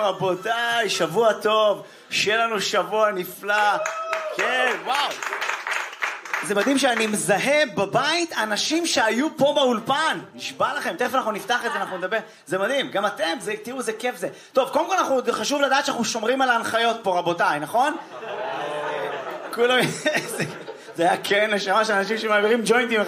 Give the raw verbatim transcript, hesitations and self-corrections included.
רבותיי, שבוע טוב, שיהיה לנו שבוע נפלא. כן, וואו. זה מדהים שאני מזהה בבית אנשים שהיו פה באולפן. נשבע לכם, תכף אנחנו נפתח את זה, אנחנו נדבר. זה מדהים, גם אתם, זה, תראו, זה כיף זה. טוב, קודם כל אנחנו, חשוב לדעת שאנחנו שומרים על ההנחיות פה, רבותיי, נכון? כולם, זה היה כן, נשמה של אנשים שמעבירים ג'וינטים.